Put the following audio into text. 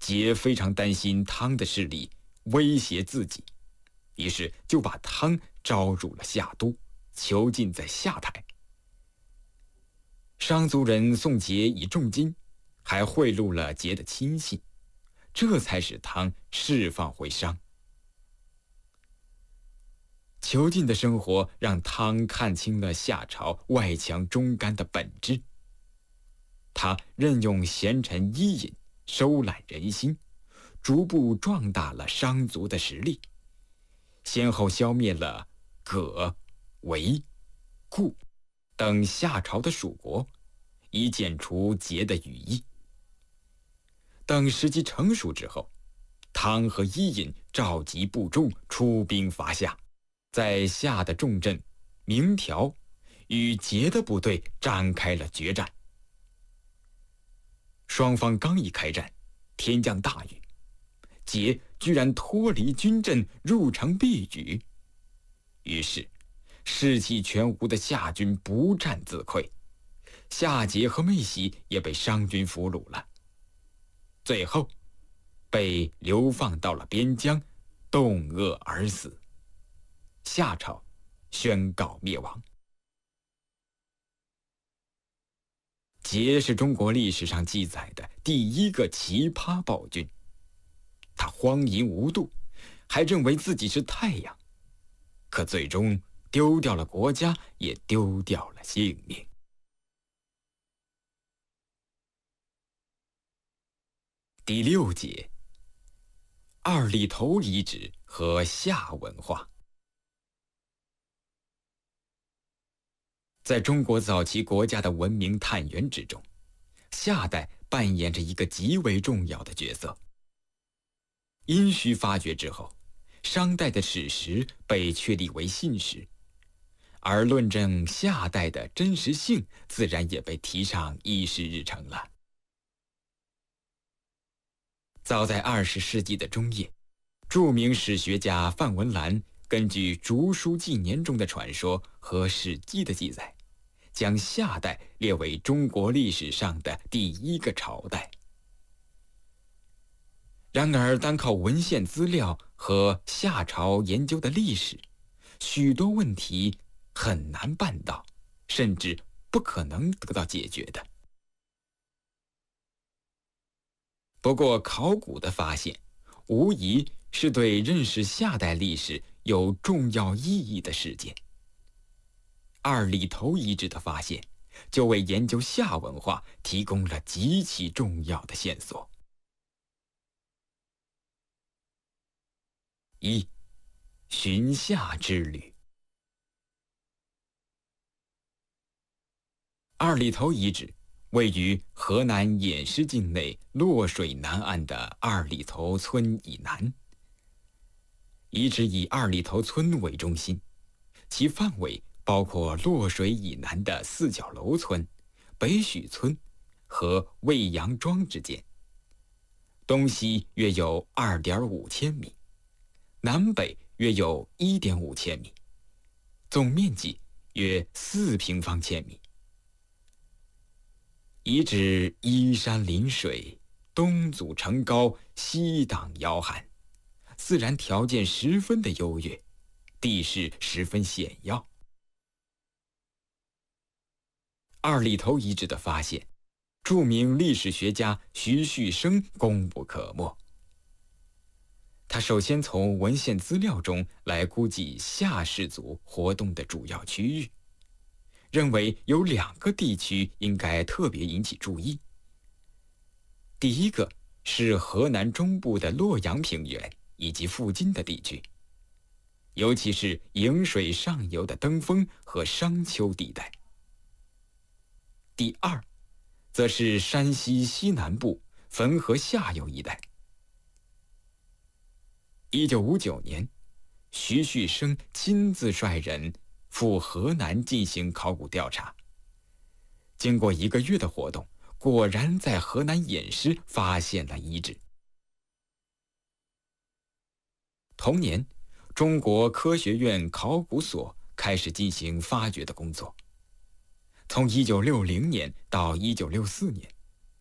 桀非常担心汤的势力威胁自己，于是就把汤招入了夏都，囚禁在下台。商族人送桀以重金，还贿赂了桀的亲信，这才使汤释放回商。囚禁的生活让汤看清了夏朝外强中干的本质。他任用贤臣伊尹，收揽人心，逐步壮大了商族的实力，先后消灭了葛、韦、顾等夏朝的属国，以剪除桀的羽翼。等时机成熟之后，汤和伊尹召集部众出兵伐夏，在夏的重镇明条与桀的部队展开了决战。双方刚一开战，天降大雨，桀居然脱离军阵入城避雨，于是士气全无的夏军不战自溃，夏桀和妹喜也被商军俘虏了，最后被流放到了边疆，冻饿而死。夏朝宣告灭亡。桀是中国历史上记载的第一个奇葩暴君，他荒淫无度，还认为自己是太阳，可最终丢掉了国家，也丢掉了性命。第6节，二里头遗址和夏文化。在中国早期国家的文明探源之中，夏代扮演着一个极为重要的角色。殷墟发掘之后，商代的史实被确立为信史，而论证夏代的真实性自然也被提上议事日程了。早在20世纪的中叶，著名史学家范文澜根据《竹书纪年》中的传说和《史记》的记载，将夏代列为中国历史上的第一个朝代。然而，单靠文献资料和夏朝研究的历史，许多问题很难办到，甚至不可能得到解决的。不过，考古的发现无疑是对认识夏代历史有重要意义的事件。二里头遗址的发现，就为研究夏文化提供了极其重要的线索。1. 寻夏之旅。二里头遗址位于河南偃师境内洛水南岸的二里头村以南。遗址以二里头村为中心，其范围包括洛水以南的四角楼村、北许村和未阳庄之间，东西约有2.5千米，南北约有1.5千米，总面积约4平方千米。遗址依山临水，东阻城高，西挡遥寒，自然条件十分的优越，地势十分险要。二里头遗址的发现，著名历史学家徐旭升功不可没。他首先从文献资料中来估计夏氏族活动的主要区域，认为有2个地区应该特别引起注意。第一个是河南中部的洛阳平原以及附近的地区，尤其是颍水上游的登封和商丘地带。第二，则是山西西南部汾河下游一带。1959年，徐旭升亲自率人赴河南进行考古调查。经过1个月的活动，果然在河南偃师发现了遗址。同年，中国科学院考古所开始进行发掘的工作。从1960年到1964年，